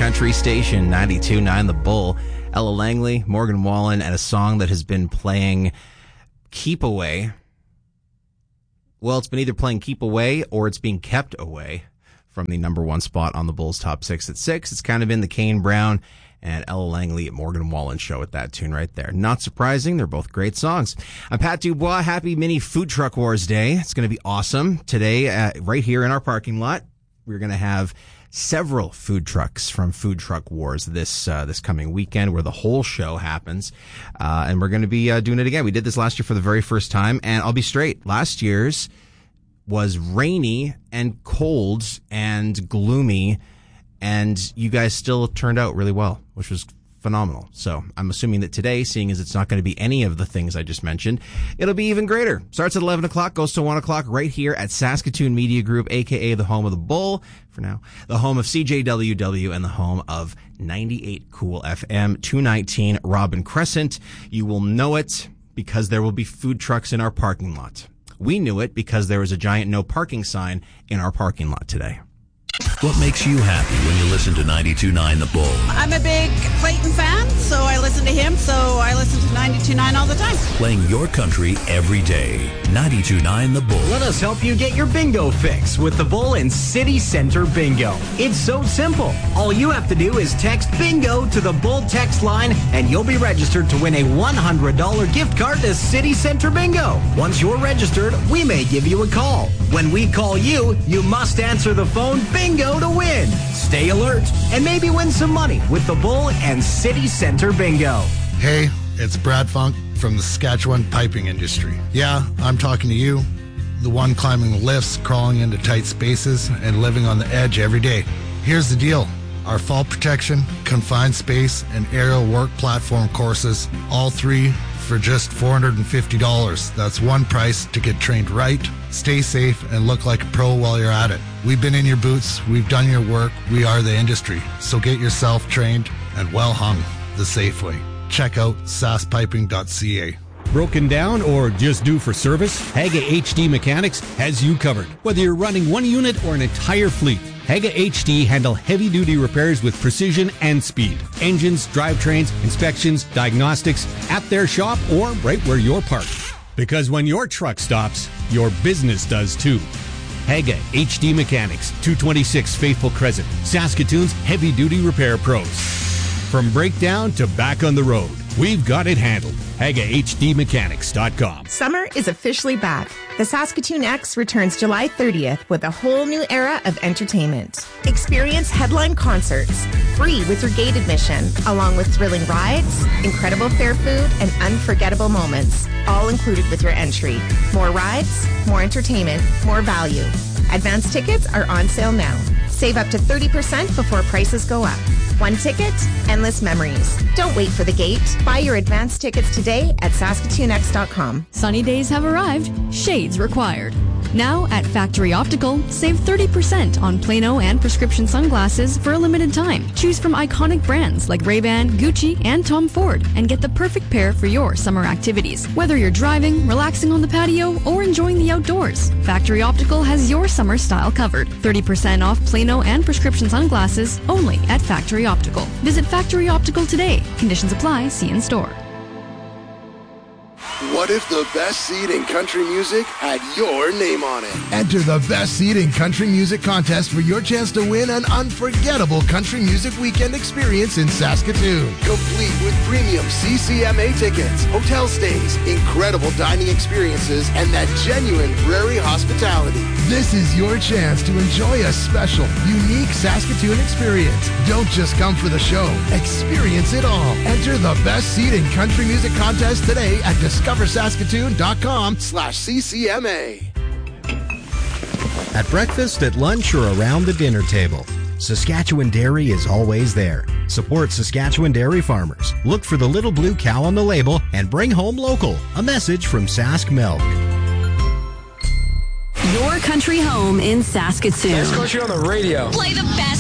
country station, 92.9 The Bull. Ella Langley, Morgan Wallen, and a song that has been playing Keep Away. Well, it's been either playing Keep Away or it's being kept away from the number one spot on the Bulls Top 6 at 6. It's kind of been the Kane Brown and Ella Langley at Morgan Wallen show with that tune right there. Not surprising. They're both great songs. I'm Pat Dubois. Happy Mini Food Truck Wars Day. It's going to be awesome. Today, right here in our parking lot, we're going to have several food trucks from Food Truck Wars this coming weekend, where the whole show happens. And we're going to be doing it again. We did this last year for the very first time. And I'll be straight. Last year's was rainy and cold and gloomy, and you guys still turned out really well, which was phenomenal. So I'm assuming that today, seeing as it's not going to be any of the things I just mentioned, it'll be even greater. Starts at 11 o'clock, goes to 1 o'clock right here at Saskatoon Media Group, a.k.a. the home of the Bull, for now, the home of CJWW, and the home of 98 Cool FM, 219 Robin Crescent. You will know it because there will be food trucks in our parking lot. We knew it because there was a giant no parking sign in our parking lot today. What makes you happy when you listen to 92.9 The Bull? I'm a big Clayton fan, so I listen to him, so I listen to 92.9 all the time. Playing your country every day. 92.9 The Bull. Let us help you get your bingo fix with the Bull and City Center Bingo. It's so simple. All you have to do is text bingo to the Bull text line, and you'll be registered to win a $100 gift card to City Center Bingo. Once you're registered, we may give you a call. When we call you, you must answer the phone bingo to win. Stay alert and maybe win some money with the Bull and City Center Bingo. Hey, it's Brad Funk from the Saskatchewan piping industry. Yeah, I'm talking to you, the one climbing the lifts, crawling into tight spaces, and living on the edge every day. Here's the deal. Our fall protection, confined space, and aerial work platform courses, all three for just $450. That's one price to get trained right, stay safe, and look like a pro while you're at it. We've been in your boots, we've done your work, we are the industry. So get yourself trained and well hung the safe way. Check out saspiping.ca. Broken down or just due for service? Haga HD Mechanics has you covered. Whether you're running one unit or an entire fleet, Haga HD handle heavy-duty repairs with precision and speed. Engines, drivetrains, inspections, diagnostics, at their shop or right where you're parked. Because when your truck stops, your business does too. Haga HD Mechanics, 226 Faithful Crescent, Saskatoon's heavy-duty repair pros. From breakdown to back on the road, we've got it handled. HagaHDMechanics.com. Summer is officially back. The Saskatoon X returns July 30th with a whole new era of entertainment. Experience headline concerts, free with your gate admission, along with thrilling rides, incredible fair food, and unforgettable moments, all included with your entry. More rides, more entertainment, more value. Advance tickets are on sale now. Save up to 30% before prices go up. One ticket, endless memories. Don't wait for the gate. Buy your advance tickets today at SaskatoonX.com. Sunny days have arrived. Shades required. Now at Factory Optical, save 30% on Plano and prescription sunglasses for a limited time. Choose from iconic brands like Ray-Ban, Gucci, and Tom Ford, and get the perfect pair for your summer activities. Whether you're driving, relaxing on the patio, or enjoying the outdoors, Factory Optical has your summer style covered. 30% off Plano and prescription sunglasses only at Factory Optical. Visit Factory Optical today. Conditions apply. See in store. What if the best seed in country music had your name on it? Enter the Best Seed in Country Music contest for your chance to win an unforgettable country music weekend experience in Saskatoon. Complete with premium CCMA tickets, hotel stays, incredible dining experiences, and that genuine prairie hospitality. This is your chance to enjoy a special, unique Saskatoon experience. Don't just come for the show. Experience it all. Enter the Best Seed in Country Music contest today at discoversaskatoon.com/CCMA. At breakfast, at lunch, or around the dinner table, Saskatchewan Dairy is always there. Support Saskatchewan dairy farmers. Look for the little blue cow on the label and bring home local. A message from Sask Milk. Your country home in Saskatoon. Best country on the radio. Play the best